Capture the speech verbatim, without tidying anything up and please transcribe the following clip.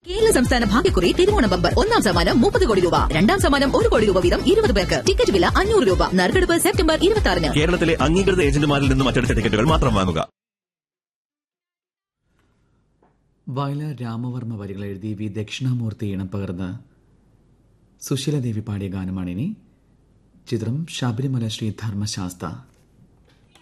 കേരള സംസ്ഥാന ഭാഗ്യക്കുറി തിരുവോണ ബമ്പർ ഒന്നാം സമ്മാനം മുപ്പത് കോടി രൂപ, രണ്ടാം സമ്മാനം ഒരു കോടി രൂപ വീതം ഇരുപത് പേർക്ക്. ടിക്കറ്റ് വില അഞ്ഞൂറ് രൂപ. നറുക്കെടുപ്പ് സെപ്റ്റംബർ ഇരുപത്തി ആറിന്. കേരളത്തിലെ അംഗീകൃത ഏജന്റുമാരിൽ നിന്നും അച്ചടിച്ച ടിക്കറ്റുകൾ മാത്രം വാങ്ങുക. വയലാർ രാമവർമ്മ വരികൾ എഴുതി വി ദക്ഷിണാമൂർത്തി ഇണം പകർന്ന് സുശീലദേവി പാടിയ ഗാനമാണിനി. ചിത്രം ശബരിമല ശ്രീ ധർമ്മശാസ്ത്ര.